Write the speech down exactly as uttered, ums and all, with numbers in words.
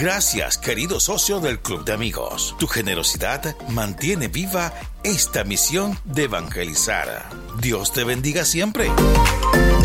Gracias, querido socio del Club de Amigos. Tu generosidad mantiene viva esta misión de evangelizar. Dios te bendiga siempre.